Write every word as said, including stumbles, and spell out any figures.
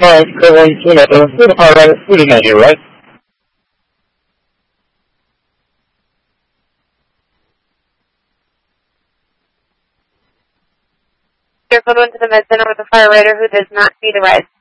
five, Current, two Metal, to the firefighter, who did not hear, right? You're going to the med center with a fire rider who does not see the rise.